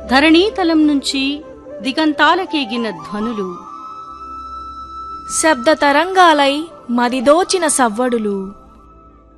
ధరణీతలం నుంచి దిగంతాలకేగిన ధ్వనులు, శబ్ద తరంగాలై మదిదోచిన సవ్వడులు,